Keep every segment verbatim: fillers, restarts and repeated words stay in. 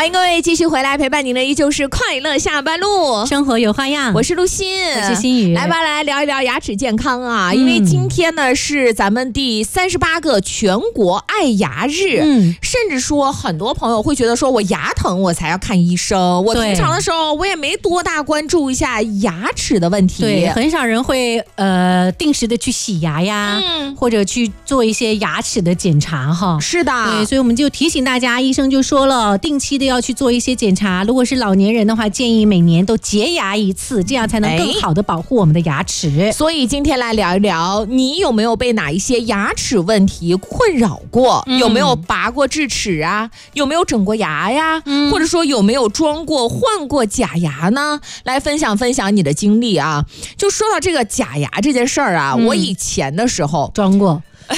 欢迎各位继续回来，陪伴您的依旧是快乐下班路， 生活有花样。 我是陆欣， 我是心雨。 来吧，来聊一聊牙齿健康啊！嗯、因为今天呢是咱们第三十八个全国爱牙日，嗯，甚至说很多朋友会觉得说我牙疼我才要看医生，我平常的时候我也没多大关注一下牙齿的问题。 对，很少人会呃定时的去洗牙呀，嗯、或者去做一些牙齿的检查哈。 是的， 对，所以我们就提醒大家，医生就说了，定期的要去做一些检查。如果是老年人的话，建议每年都洁牙一次，这样才能更好的保护我们的牙齿。 哎、所以今天来聊一聊，你有没有被哪一些牙齿问题困扰过？嗯、有没有拔过智齿啊？有没有整过牙呀？嗯、或者说有没有装过换过假牙呢？来分享分享你的经历啊！就说到这个假牙这件事儿啊，嗯、我以前的时候装过。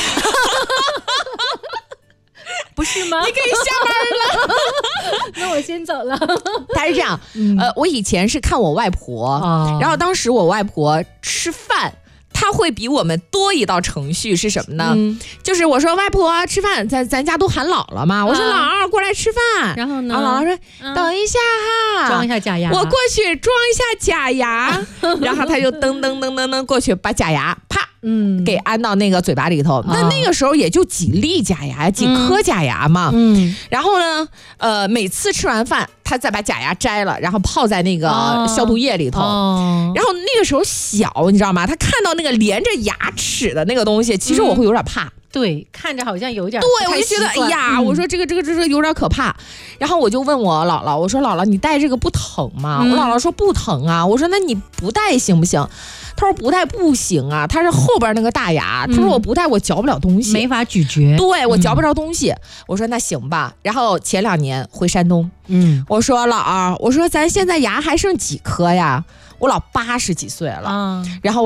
不是吗？ 你可以下班了。 那我先走了。 他是这样，嗯、呃，我以前是看我外婆，哦、然后当时我外婆吃饭，她会比我们多一道程序是什么呢？嗯、就是我说外婆吃饭，咱咱家都喊姥姥嘛，我说姥姥过来吃饭， 然后呢， 然后姥姥说、嗯、等一下哈， 装一下假牙， 我过去装一下假牙，然后他就噔噔噔噔噔过去把假牙啪。嗯，给安到那个嘴巴里头，那、哦、那个时候也就几粒假牙，几颗假牙嘛。嗯，然后呢，呃，每次吃完饭，他再把假牙摘了，然后泡在那个消毒液里头。哦、然后那个时候小，你知道吗？他看到那个连着牙齿的那个东西，其实我会有点怕。嗯、 对，看着好像有点对，我就觉得哎呀，嗯、我说这个这个这个有点可怕。然后我就问我姥姥，我说姥姥，你戴这个不疼吗？嗯、我姥姥说不疼啊。我说那你不戴行不行？他说不戴不行啊，他是后边那个大牙，嗯、他说我不戴我嚼不了东西， 没法咀嚼， 对我嚼不着东西。嗯、我说那行吧。然后前两年回山东，嗯，我说老儿，我说咱现在牙还剩几颗呀？我老八十几岁了，嗯、然后。